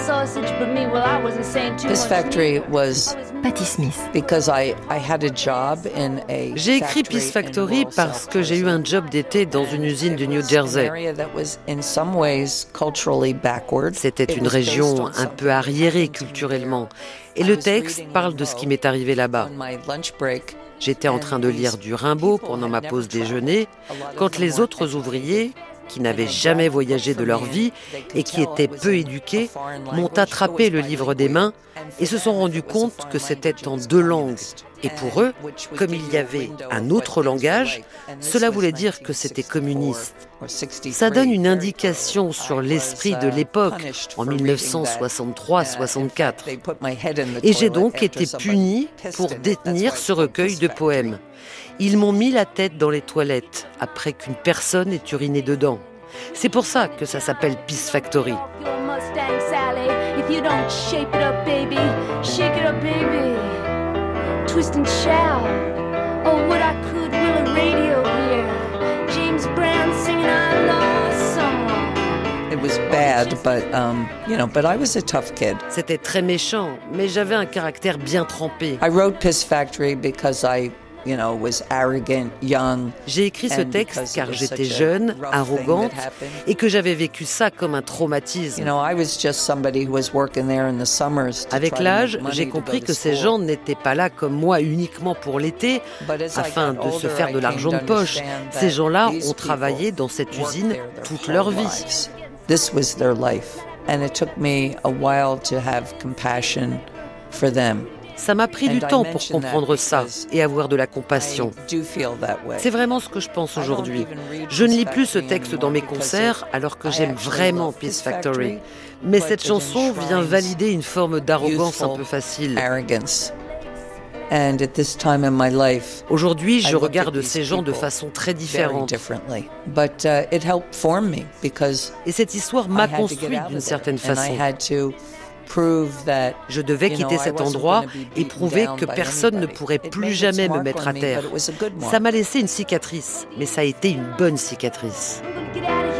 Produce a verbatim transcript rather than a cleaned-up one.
Piss Factory was Patti Smith. because I, I had a job in a J'ai écrit factory Peace Factory in parce que j'ai eu un job d'été dans une usine du New An Jersey. area that was in some ways culturally backward. C'était It une was based région on un something peu arriérée that happened to me culturellement. there. Et I le was texte reading parle de ce qui Rimbaud m'est arrivé là-bas. on my lunch break. J'étais en train de lire du Rimbaud pendant ma pause déjeuner, quand les autres ouvriers, qui n'avaient jamais voyagé de leur vie et qui étaient peu éduqués, m'ont attrapé le livre des mains et se sont rendus compte que c'était en deux langues. Et pour eux, comme il y avait un autre langage, cela voulait dire que c'était communiste. Ça donne une indication sur l'esprit de l'époque, en dix-neuf cent soixante-trois soixante-quatre. Et j'ai donc été puni pour détenir ce recueil de poèmes. Ils m'ont mis la tête dans les toilettes après qu'une personne ait uriné dedans. C'est pour ça que ça s'appelle Peace Factory. Twist and shout. Oh, what I could will a radio hear. James Brown singing I lost someone. It was bad, but um, you know, but I was a tough kid. C'était très méchant, mais j'avais un caractère bien trempé. I wrote Piss Factory because I, you know, was arrogant, young. J'ai écrit ce texte car j'étais jeune, arrogante, et que j'avais vécu ça comme un traumatisme. You know, I was just somebody who was working there in the summers. to Avec try to l'âge, make money j'ai to compris go que to ces school. gens n'étaient pas là comme moi uniquement pour l'été, But as I afin got de se older, faire I de came l'argent de to poche. understand Ces that gens-là these ont travaillé people dans cette worked usine there their toute whole leur vie. lives. This was their life, and it took me a while to have compassion for them. Ça m'a pris du And I temps pour mention that comprendre ça because et avoir de la I compassion. do feel that way. C'est vraiment ce que je pense aujourd'hui. Je ne lis plus ce texte dans mes concerts alors que j'aime vraiment Peace Factory. Mais cette chanson vient valider une forme d'arrogance un peu facile. Arrogance. And at this time in my life, Aujourd'hui, I je look at regarde these ces gens de people façon très very différente. differently. But uh, it helped form me because Et cette histoire I m'a had to get construit out d'une of there. certaine And I façon. had to prove that Je devais you know, quitter I cet wasn't endroit gonna be et beaten prouver down que by personne ne anybody. pourrait It plus made its jamais me mark mettre on à me, terre. but it was a good Ça mark. m'a laissé une cicatrice, mais ça a été une bonne cicatrice. I'm gonna get out